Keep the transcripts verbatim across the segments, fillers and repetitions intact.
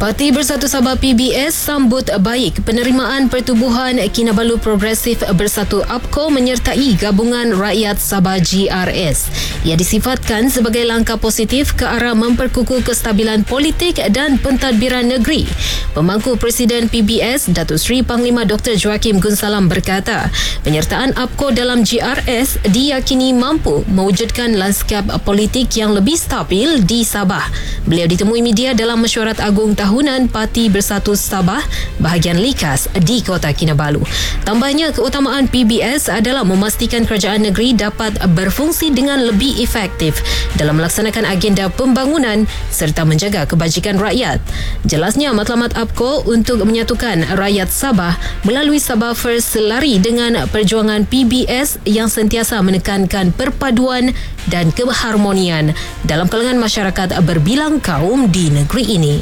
Parti Bersatu Sabah P B S sambut baik penerimaan Pertubuhan Kinabalu Progresif Bersatu A P K O menyertai Gabungan Rakyat Sabah G R S. Ia disifatkan sebagai langkah positif ke arah memperkukuh kestabilan politik dan pentadbiran negeri. Pemangku Presiden P B S, Datuk Seri Panglima Doktor Joaquim Gunsalam berkata, penyertaan A P K O dalam G R S diyakini mampu mewujudkan lanskap politik yang lebih stabil di Sabah. Beliau ditemui media dalam mesyuarat agung tahunan Parti Bersatu Sabah bahagian Likas di Kota Kinabalu. Tambahnya, keutamaan P B S adalah memastikan kerajaan negeri dapat berfungsi dengan lebih efektif dalam melaksanakan agenda pembangunan serta menjaga kebajikan rakyat. Jelasnya, matlamat A P K O untuk menyatukan rakyat Sabah melalui Sabah First selari dengan perjuangan P B S yang sentiasa menekankan perpaduan dan keharmonian dalam kalangan masyarakat berbilang kaum di negeri ini.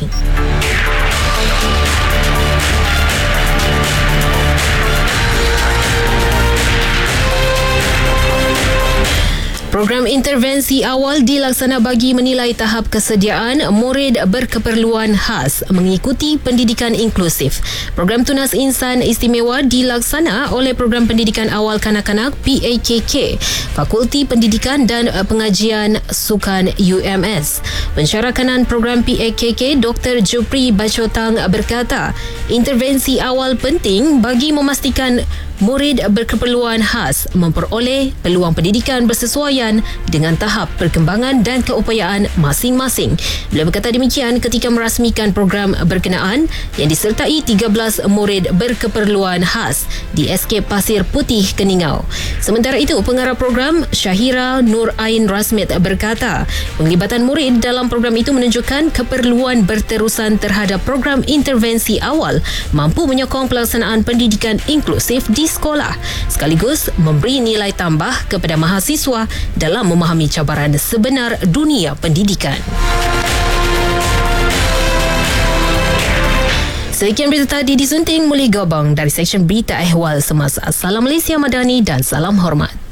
Program intervensi awal dilaksana bagi menilai tahap kesediaan murid berkeperluan khas mengikuti pendidikan inklusif. Program Tunas Insan Istimewa dilaksana oleh Program Pendidikan Awal Kanak-Kanak P A K K, Fakulti Pendidikan dan Pengajian Sukan U M S. Pensyarah kanan program P A K K, Doktor Jupri Bachotang berkata, intervensi awal penting bagi memastikan murid berkeperluan khas memperoleh peluang pendidikan bersesuaian dengan tahap perkembangan dan keupayaan masing-masing. Beliau berkata demikian ketika merasmikan program berkenaan yang disertai tiga belas murid berkeperluan khas di S K Pasir Putih, Keningau. Sementara itu, pengarah program Syahira Nur Ain Rasmit berkata, penglibatan murid dalam program itu menunjukkan keperluan berterusan terhadap program intervensi awal mampu menyokong pelaksanaan pendidikan inklusif di sekolah sekaligus memberi nilai tambah kepada mahasiswa dalam memahami cabaran sebenar dunia pendidikan. Sekian berita tadi disunting Muli Gobang dari Seksyen Berita Ehwal Semasa. Salam Malaysia Madani dan salam hormat.